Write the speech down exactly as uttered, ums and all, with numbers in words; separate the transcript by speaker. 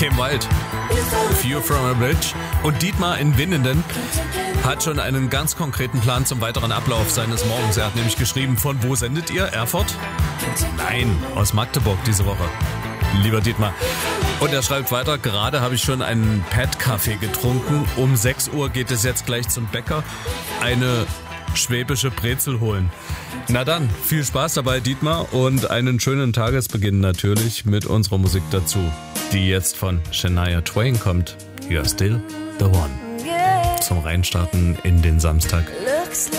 Speaker 1: Came Wild. View from a Bridge. Und Dietmar in Winnenden hat schon einen ganz konkreten Plan zum weiteren Ablauf seines Morgens. Er hat nämlich geschrieben, von wo sendet ihr? Erfurt? Nein, aus Magdeburg diese Woche. Lieber Dietmar. Und er schreibt weiter, gerade habe ich schon einen Pet-Kaffee getrunken. Um sechs Uhr geht es jetzt gleich zum Bäcker. Eine schwäbische Brezel holen. Na dann, viel Spaß dabei, Dietmar, und einen schönen Tagesbeginn natürlich mit unserer Musik dazu, die jetzt von Shania Twain kommt. You're still the one. Zum Reinstarten in den Samstag.